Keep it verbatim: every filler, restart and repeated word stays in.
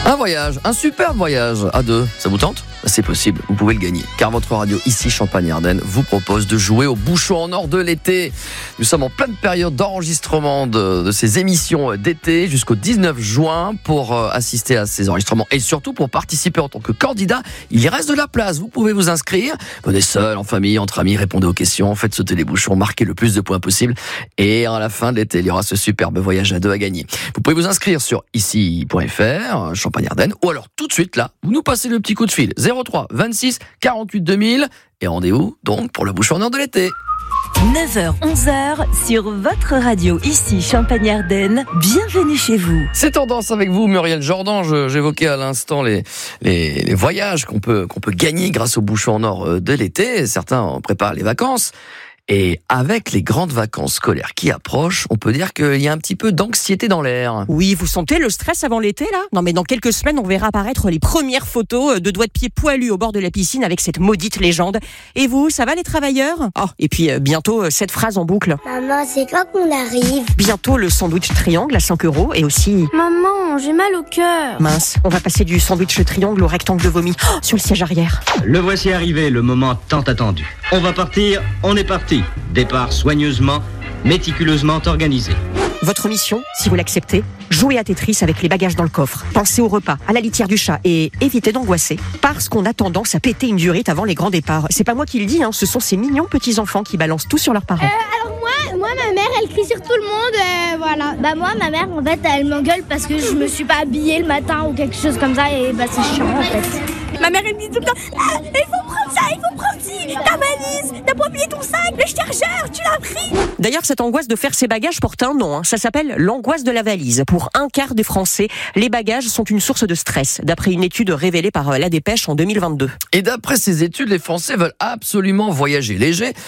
Un voyage, un superbe voyage à deux, ça vous tente ? C'est possible, vous pouvez le gagner. Car votre radio ici Champagne-Ardenne vous propose de jouer au bouchon en or de l'été. Nous sommes en pleine période d'enregistrement de, de ces émissions d'été jusqu'au dix-neuf juin pour euh, assister à ces enregistrements et surtout pour participer en tant que candidat. Il y reste de la place, vous pouvez vous inscrire. Venez seul, en famille, entre amis, répondez aux questions, faites sauter les bouchons, marquez le plus de points possible. Et à la fin de l'été, il y aura ce superbe voyage à deux à gagner. Vous pouvez vous inscrire sur ici point f r, Champagne-Ardenne, ou alors tout de suite là, vous nous passez le petit coup de fil. zéro trois vingt-six quarante-huit deux mille et rendez-vous donc pour le bouchon en or de l'été. neuf heures onze heures sur votre radio ici Champagne-Ardenne. Bienvenue chez vous. C'est Tendance avec vous, Muriel Jordan. Je, j'évoquais à l'instant les, les, les voyages qu'on peut, qu'on peut gagner grâce au bouchon en or de l'été. Certains préparent les vacances. Et avec les grandes vacances scolaires qui approchent, on peut dire qu'il y a un petit peu d'anxiété dans l'air. Oui, vous sentez le stress avant l'été, là ? Non, mais dans quelques semaines, on verra apparaître les premières photos de doigts de pied poilus au bord de la piscine avec cette maudite légende. Et vous, ça va les travailleurs ? Oh, et puis euh, bientôt, euh, cette phrase en boucle. Maman, c'est quand qu'on arrive ? Bientôt, le sandwich triangle à cinq euros et aussi... Maman, j'ai mal au cœur. Mince, on va passer du sandwich triangle au rectangle de vomi oh, sur le siège arrière. Le voici arrivé, le moment tant attendu. On va partir, on est parti. Départ soigneusement, méticuleusement organisé. Votre mission, si vous l'acceptez, jouez à Tetris avec les bagages dans le coffre. Pensez au repas, à la litière du chat et évitez d'angoisser parce qu'on a tendance à péter une durite avant les grands départs. C'est pas moi qui le dis, hein, ce sont ces mignons petits-enfants qui balancent tout sur leurs parents. Euh, alors moi, moi, ma mère, elle crie sur tout le monde, euh, voilà. Bah moi, ma mère, en fait, elle m'engueule parce que je me suis pas habillée le matin ou quelque chose comme ça et bah c'est chiant en fait. Ma mère, elle me dit tout le temps, ah, il faut prendre ça, il faut prendre ci, ta valise, t'as pas oublié ton sac, le chargeur, tu l'as pris. D'ailleurs, cette angoisse de faire ses bagages porte un nom, hein. Ça s'appelle l'angoisse de la valise. Pour un quart des Français, les bagages sont une source de stress, d'après une étude révélée par La Dépêche en deux mille vingt-deux. Et d'après ces études, les Français veulent absolument voyager léger.